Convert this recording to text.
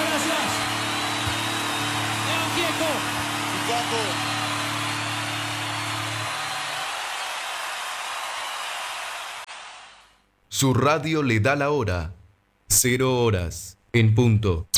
gracias. León Gieco. Su radio le da la hora. 0 horas en punto.